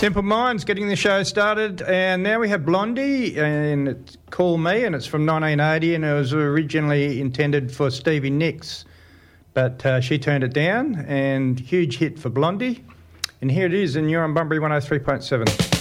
Simple Minds getting the show started, and now we have Blondie, and it's Call Me, and it's from 1980, and it was originally intended for Stevie Nicks, but she turned it down, and huge hit for Blondie. And here it is, and you're on Bunbury 103.7.